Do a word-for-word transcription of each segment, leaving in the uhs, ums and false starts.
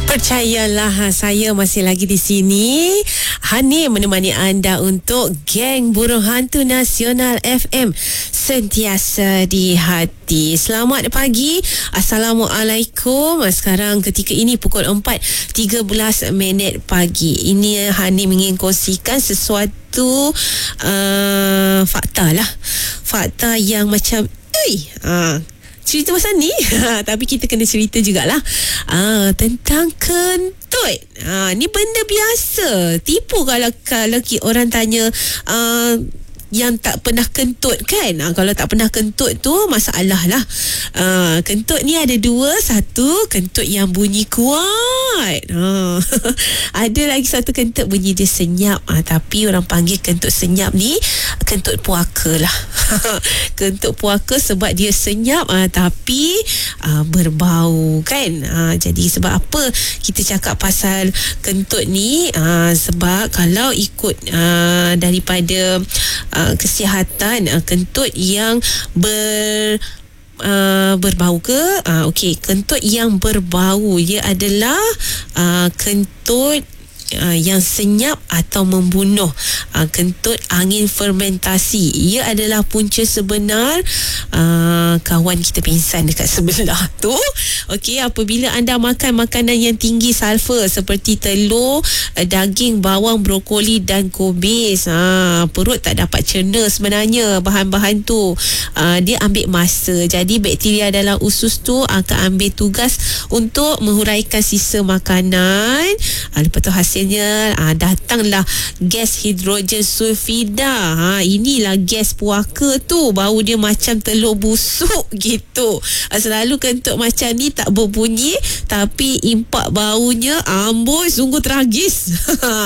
Percayalah, saya masih lagi di sini. Hani menemani anda untuk Geng Burung Hantu Nasional F M, sentiasa di hati. Selamat pagi, Assalamualaikum. Sekarang ketika ini pukul empat tiga belas minit pagi. Ini Hani ingin kongsikan sesuatu uh, fakta lah. Fakta yang macam Ui, uh, cerita pasal ni tapi kita kena cerita jugalah ah, tentang kentut. ah, Ni benda biasa. Tipu kalau kalau orang tanya ah, yang tak pernah kentut kan. ah, Kalau tak pernah kentut tu masalah lah. ah, Kentut ni ada dua. Satu, kentut yang bunyi kuat. ah, Ada lagi satu kentut bunyi dia senyap. ah, Tapi orang panggil kentut senyap ni kentut puaka lah. Kentut puaka sebab dia senyap ah, tapi ah, berbau kan. ah, Jadi sebab apa kita cakap pasal kentut ni? ah, Sebab kalau ikut ah, daripada ah, kesihatan, ah, kentut yang ber Uh, berbau ke? Uh, Okey, kentut yang berbau ia adalah uh, kentut Uh, yang senyap atau membunuh. uh, Kentut angin fermentasi. Ia adalah punca sebenar uh, kawan kita pingsan dekat sebelah tu. Okey, apabila anda makan makanan yang tinggi sulfur seperti telur, uh, daging, bawang, brokoli dan kubis, uh, perut tak dapat cerna sebenarnya bahan-bahan tu. uh, Dia ambil masa. Jadi bakteria dalam usus tu akan ambil tugas untuk menguraikan sisa makanan. uh, Lepas tu hasil Hasilnya ah, datanglah gas hidrogen sulfida. ha, Inilah gas puaka tu. Bau dia macam telur busuk gitu. ah, Selalu kentut macam ni tak berbunyi, tapi impak baunya amboi sungguh tragis.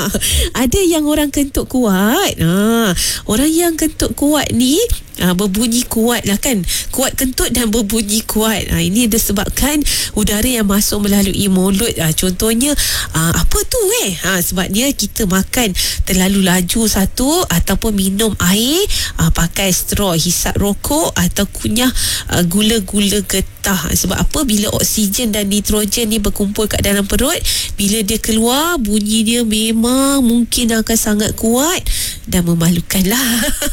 Ada yang orang kentut kuat. ha, Orang yang kentut kuat ni Ha, berbunyi kuat lah kan. Kuat kentut dan berbunyi kuat. ha, Ini disebabkan udara yang masuk melalui mulut. ha, Contohnya ha, apa tu eh ha, Sebabnya kita makan terlalu laju satu, ataupun minum air, ha, pakai straw, hisap rokok, atau kunyah ha, gula-gula getah. Sebab apa? Bila oksigen dan nitrogen ni berkumpul kat dalam perut, bila dia keluar, bunyi dia memang mungkin akan sangat kuat dan memalukan lah.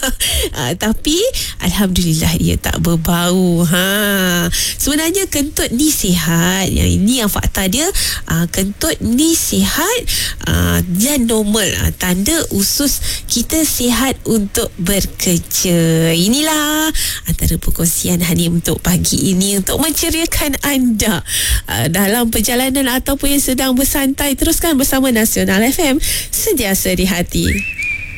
ha, Tapi alhamdulillah ia tak berbau. ha. Sebenarnya kentut ni sihat. Yang ini yang fakta dia. ha, Kentut ni sihat ha, dan normal. ha, Tanda usus kita sihat untuk bekerja. Inilah antara perkongsian Hani untuk pagi ini, untuk menceriakan anda ha, dalam perjalanan ataupun yang sedang bersantai. Teruskan bersama Nasional F M, sentiasa di hati.